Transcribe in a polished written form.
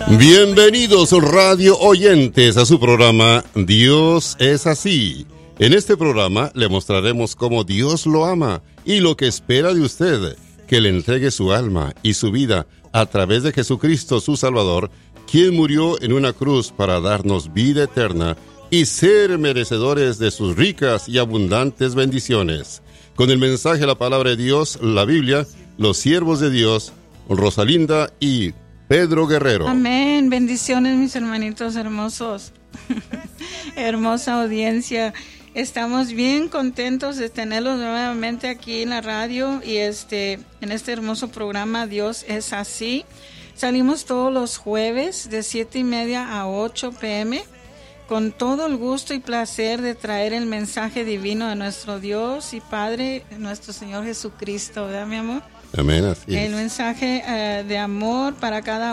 Bienvenidos radio oyentes a su programa Dios es así. En este programa le mostraremos cómo Dios lo ama y lo que espera de usted, que le entregue su alma y su vida a través de Jesucristo su Salvador, quien murió en una cruz para darnos vida eterna y ser merecedores de sus ricas y abundantes bendiciones. Con el mensaje de la palabra de Dios, la Biblia, los siervos de Dios, Rosalinda y Pedro Guerrero. Amén. Bendiciones, mis hermanitos hermosos. Hermosa audiencia. Estamos bien contentos de tenerlos nuevamente aquí en la radio y en este hermoso programa Dios es así. Salimos todos los jueves de 7:30 a 8 p.m. con todo el gusto y placer de traer el mensaje divino de nuestro Dios y Padre, nuestro Señor Jesucristo, ¿verdad, mi amor? Amén, así es. El mensaje de amor para cada